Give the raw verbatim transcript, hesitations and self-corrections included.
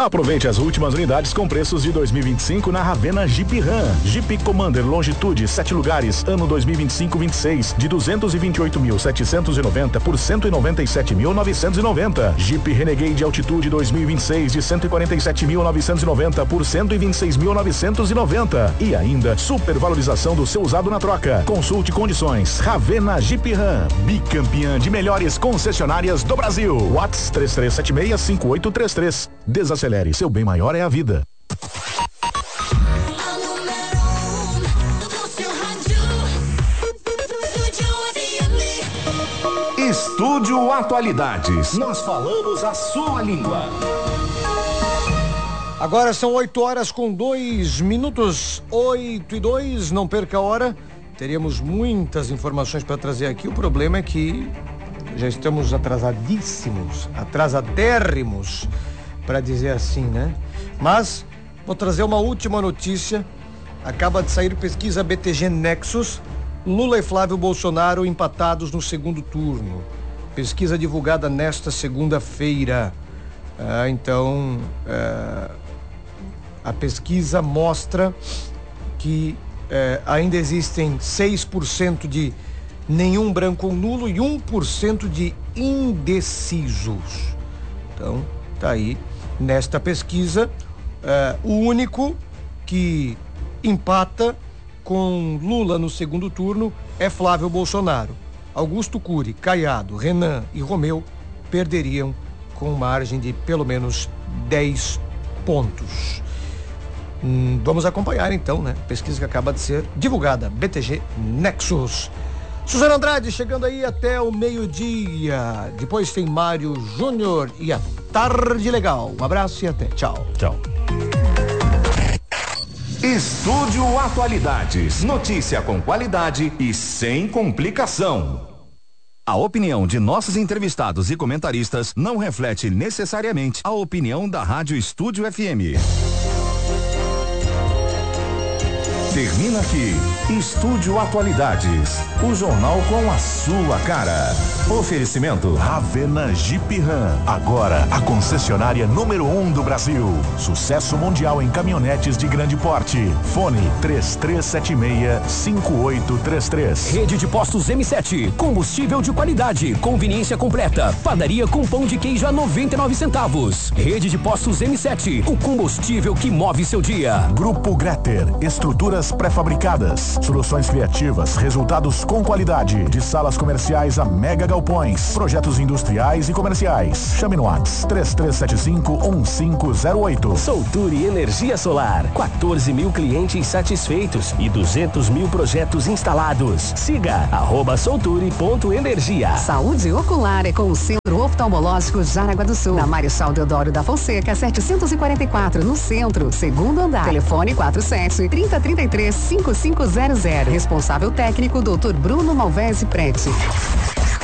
Aproveite as últimas unidades com preços de dois mil e vinte e cinco na Ravena Jeep Ram. Jeep Commander Longitude, sete lugares, ano dois mil e vinte e cinco vinte e seis, de duzentos e vinte e oito mil setecentos e noventa por cento e noventa e sete mil novecentos e noventa. Jeep Renegade Altitude dois mil e vinte e seis, de cento e quarenta e sete mil novecentos e noventa por cento e vinte e seis mil novecentos e noventa. E ainda, supervalorização do seu usado na troca. Consulte condições. Ravena Jeep Ram, bicampeã de melhores concessionárias do Brasil. WhatsApp três três sete seis, cinco oito três três. Desacelere, seu bem maior é a vida. Estúdio Atualidades. Nós falamos a sua língua. Agora são oito horas com dois minutos, oito e dois, não perca a hora. Teríamos muitas informações para trazer aqui. O problema é que já estamos atrasadíssimos, atrasadérrimos, para dizer assim, né? Mas vou trazer uma última notícia. Acaba de sair pesquisa B T G Nexus. Lula e Flávio Bolsonaro empatados no segundo turno. Pesquisa divulgada nesta segunda-feira. Ah, então, ah, a pesquisa mostra que ah, ainda existem seis por cento de nenhum branco ou nulo e um por cento de indecisos. Então, tá aí, nesta pesquisa, uh, o único que empata com Lula no segundo turno é Flávio Bolsonaro. Augusto Cury, Caiado, Renan e Romeu perderiam com margem de pelo menos dez pontos. Hum, vamos acompanhar então, né? Pesquisa que acaba de ser divulgada, B T G Nexus. Suzana Andrade chegando aí até o meio-dia. Depois tem Mário Júnior e a Tarde Legal. Um abraço e até. Tchau. Tchau. Estúdio Atualidades. Notícia com qualidade e sem complicação. A opinião de nossos entrevistados e comentaristas não reflete necessariamente a opinião da Rádio Estúdio F M. Termina aqui, Estúdio Atualidades, o jornal com a sua cara. Oferecimento Ravena Jeep Ram, agora a concessionária número um do Brasil. Sucesso mundial em caminhonetes de grande porte. Fone três três sete seis, cinco oito três três. Rede de postos M sete, combustível de qualidade, conveniência completa, padaria com pão de queijo a noventa e nove centavos. Rede de postos M sete, o combustível que move seu dia. Grupo Greter, estruturas pré-fabricadas, soluções criativas, resultados com qualidade, de salas comerciais a mega galpões, projetos industriais e comerciais. Chame no WhatsApp três três sete cinco, um cinco zero oito. Solturi Energia Solar, quatorze mil clientes satisfeitos e duzentos mil projetos instalados. Siga arroba solturi.energia. Saúde ocular é com o Centro Oftalmológico Jaraguá do Sul, na Marechal Deodoro da Fonseca, setecentos e quarenta e quatro, no centro, segundo andar. Telefone quatro sete, trinta, trinta e três, cinco cinco zero zero. Responsável técnico doutor Bruno Malvese Prete.